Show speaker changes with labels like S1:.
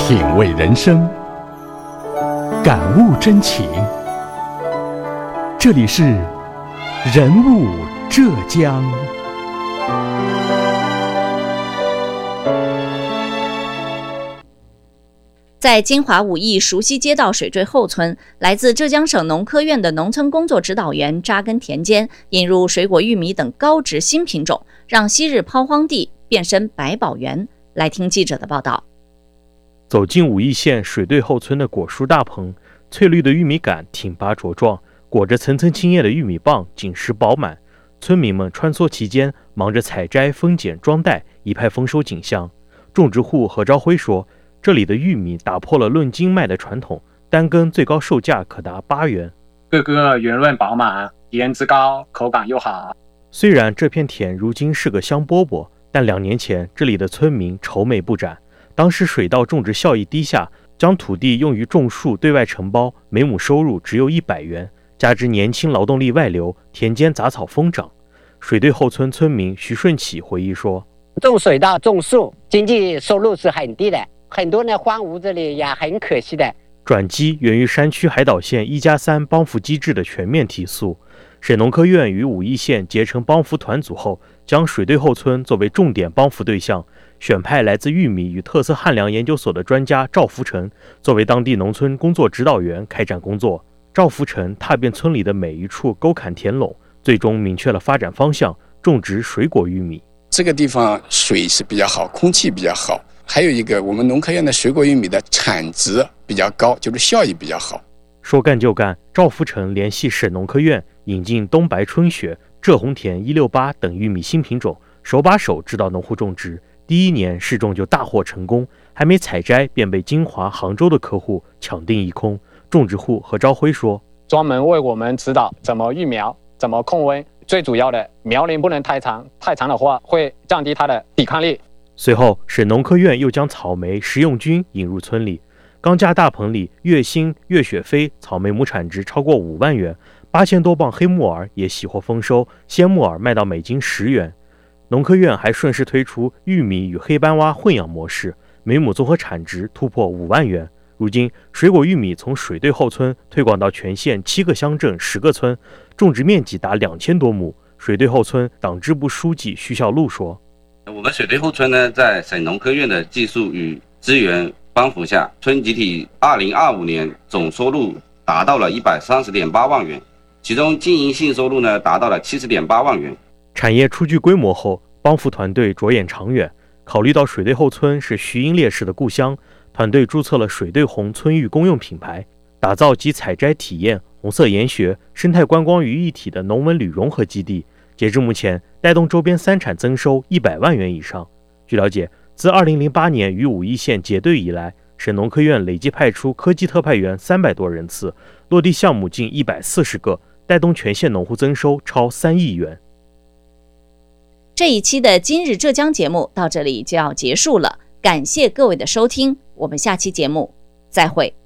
S1: 品味人生，感悟真情。这里是人物浙江。
S2: 在金华武义熟溪街道水坠后村，来自浙江省农科院的农村工作指导员扎根田间，引入水果玉米等高值新品种，让昔日抛荒地变身百宝园。来听记者的报道。
S3: 走进武义县水兑后村的果蔬大棚，翠绿的玉米杆挺拔茁壮，裹着层层青叶的玉米棒紧实饱满。村民们穿梭其间，忙着采摘、分拣、装袋，一派丰收景象。种植户何朝辉说，这里的玉米打破了论斤卖的传统，单根最高售价可达8元，
S4: 个个圆润饱满，颜值高，口感又好。
S3: 虽然这片田如今是个香饽饽，但2年前这里的村民愁眉不展。当时水稻种植效益低下，将土地用于种树对外承包，每亩收入只有100元，加之年轻劳动力外流，田间杂草疯长。水兑后村村民徐顺启回忆说，
S5: 种水稻种树经济收入是很低的，很多人荒芜这里也很可惜的。
S3: 转机源于山区海岛县1+3帮扶机制的全面提速。省农科院与武义县结成帮扶团组后，将水兑后村作为重点帮扶对象，选派来自玉米与特色汉粮研究所的专家赵福成作为当地农村工作指导员开展工作。赵福成踏遍村里的每一处沟坎田垄，最终明确了发展方向，种植水果玉米。
S6: 这个地方水是比较好，空气比较好，还有一个我们农科院的水果玉米的产值比较高，就是效益比较好。
S3: 说干就干，赵福成联系省农科院，引进东白春雪、浙红田168等玉米新品种，手把手指导农户种植。第1年试种就大获成功，还没采摘便被金华、杭州的客户抢订一空。种植户何朝辉说，
S4: 专门为我们指导怎么育苗，怎么控温，最主要的苗龄不能太长，太长的话会降低它的抵抗力。
S3: 随后省农科院又将草莓、食用菌引入村里。刚架大棚里，月星、月雪飞草莓亩产值超过5万元，8000多磅黑木耳也喜获丰收，鲜木耳卖到每斤10元。农科院还顺势推出玉米与黑斑蛙混养模式，每亩综合产值突破5万元。如今，水果玉米从水兑后村推广到全县7个乡镇10个村，种植面积达2000多亩。水兑后村党支部书记徐小璐说，
S7: 我们水兑后村呢，在省农科院的技术与资源帮扶下，村集体2025年总收入达到了130.8万元，其中经营性收入呢达到了70.8万元。
S3: 产业初具规模后，帮扶团队着眼长远，考虑到水兑后村是徐英烈士的故乡，团队注册了水兑红村域公用品牌，打造集采摘体验、红色研学、生态观光于一体的农文旅融合基地。截至目前，带动周边3产增收100万元以上。据了解，自2008年与武义县结对以来，省农科院累计派出科技特派员300多人次，落地项目近140个，带动全县农户增收超3亿元。
S2: 这一期的今日浙江节目到这里就要结束了，感谢各位的收听，我们下期节目再会。